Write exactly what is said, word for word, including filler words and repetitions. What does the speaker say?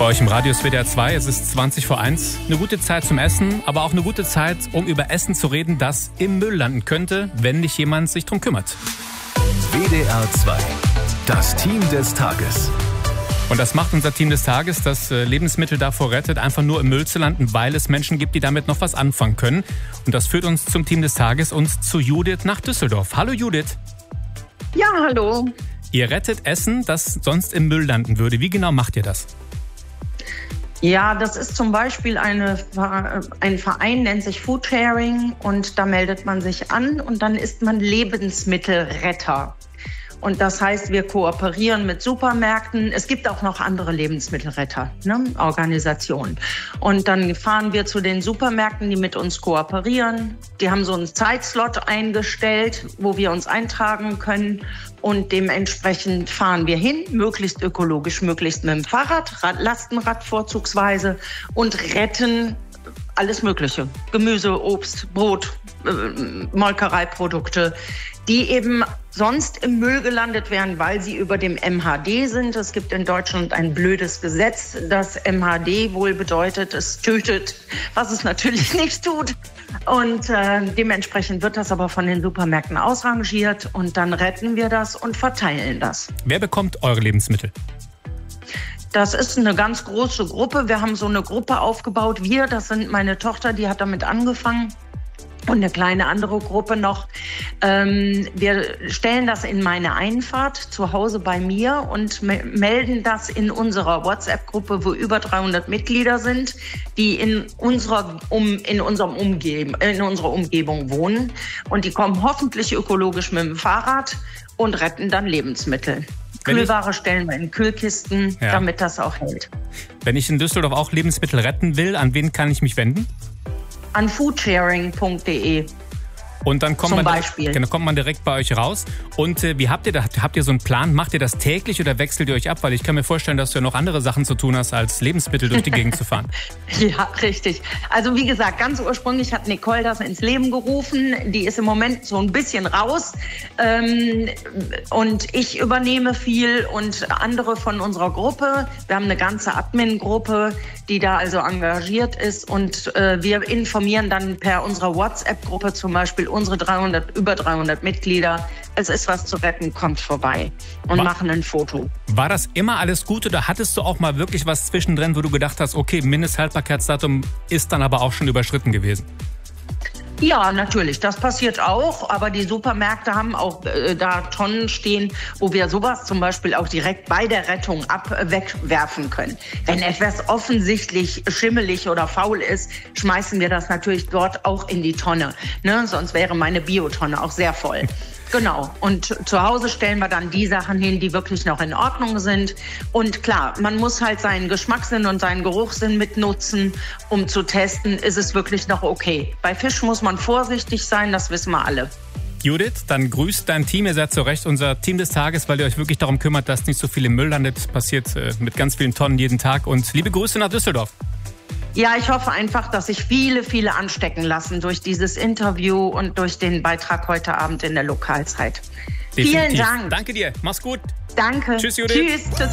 Bei euch im Radio ist W D R zwei, es ist zwanzig vor eins. Eine gute Zeit zum Essen, aber auch eine gute Zeit, um über Essen zu reden, das im Müll landen könnte, wenn nicht jemand sich drum kümmert. W D R zwei, das Team des Tages. Und das macht unser Team des Tages, das Lebensmittel davor rettet, einfach nur im Müll zu landen, weil es Menschen gibt, die damit noch was anfangen können. Und das führt uns zum Team des Tages und zu Judith nach Düsseldorf. Hallo Judith. Ja, hallo. Ihr rettet Essen, das sonst im Müll landen würde. Wie genau macht ihr das? Ja, das ist zum Beispiel eine, ein Verein, nennt sich Foodsharing, und da meldet man sich an und dann ist man Lebensmittelretter. Und das heißt, wir kooperieren mit Supermärkten. Es gibt auch noch andere Lebensmittelretter, ne, Organisationen. Und dann fahren wir zu den Supermärkten, die mit uns kooperieren. Die haben so einen Zeitslot eingestellt, wo wir uns eintragen können. Und dementsprechend fahren wir hin, möglichst ökologisch, möglichst mit dem Fahrrad, Rad, Lastenrad vorzugsweise, und retten alles Mögliche. Gemüse, Obst, Brot, äh, Molkereiprodukte, die eben sonst im Müll gelandet wären, weil sie über dem M H D sind. Es gibt in Deutschland ein blödes Gesetz, das M H D wohl bedeutet, es tötet, was es natürlich nicht tut. Und äh, dementsprechend wird das aber von den Supermärkten ausrangiert und dann retten wir das und verteilen das. Wer bekommt eure Lebensmittel? Das ist eine ganz große Gruppe. Wir haben so eine Gruppe aufgebaut. Wir, das sind meine Tochter, die hat damit angefangen. Und eine kleine andere Gruppe noch. Ähm, wir stellen das in meine Einfahrt zu Hause bei mir und me- melden das in unserer WhatsApp-Gruppe, wo über dreihundert Mitglieder sind, die in unserer, um, in, unserem Umgeben, in unserer Umgebung wohnen. Und die kommen hoffentlich ökologisch mit dem Fahrrad und retten dann Lebensmittel. Wenn Kühlware stellen wir in Kühlkisten, ja. damit das auch hält. Wenn ich in Düsseldorf auch Lebensmittel retten will, an wen kann ich mich wenden? An foodsharing punkt de. Und dann kommt, Zum man Beispiel. direkt, dann kommt man direkt bei euch raus. Und äh, wie habt ihr das? Habt ihr so einen Plan? Macht ihr das täglich oder wechselt ihr euch ab? Weil ich kann mir vorstellen, dass du ja noch andere Sachen zu tun hast, als Lebensmittel durch die Gegend zu fahren. Ja, richtig. Also wie gesagt, ganz ursprünglich hat Nicole das ins Leben gerufen. Die ist im Moment so ein bisschen raus. Ähm, und ich übernehme viel und andere von unserer Gruppe. Wir haben eine ganze Admin-Gruppe, die da also engagiert ist. Und äh, wir informieren dann per unserer WhatsApp-Gruppe zum Beispiel unsere dreihundert, über dreihundert Mitglieder. Es ist was zu retten, kommt vorbei und War, machen ein Foto. War das immer alles gut oder hattest du auch mal wirklich was zwischendrin, wo du gedacht hast, okay, Mindesthaltbarkeitsdatum ist dann aber auch schon überschritten gewesen? Ja, natürlich, das passiert auch, aber die Supermärkte haben auch äh, da Tonnen stehen, wo wir sowas zum Beispiel auch direkt bei der Rettung ab äh, wegwerfen können. Wenn etwas offensichtlich schimmelig oder faul ist, schmeißen wir das natürlich dort auch in die Tonne, ne? Sonst wäre meine Biotonne auch sehr voll. Genau. Und zu Hause stellen wir dann die Sachen hin, die wirklich noch in Ordnung sind. Und klar, man muss halt seinen Geschmackssinn und seinen Geruchssinn mitnutzen, um zu testen, ist es wirklich noch okay. Bei Fisch muss man vorsichtig sein, das wissen wir alle. Judith, dann grüßt dein Team. Ihr seid zu Recht unser Team des Tages, weil ihr euch wirklich darum kümmert, dass nicht so viel im Müll landet. Das passiert äh, mit ganz vielen Tonnen jeden Tag. Und liebe Grüße nach Düsseldorf. Ja, ich hoffe einfach, dass sich viele, viele anstecken lassen durch dieses Interview und durch den Beitrag heute Abend in der Lokalzeit. Definitiv. Vielen Dank. Danke dir. Mach's gut. Danke. Tschüss, Judith. Tschüss. Tschüss.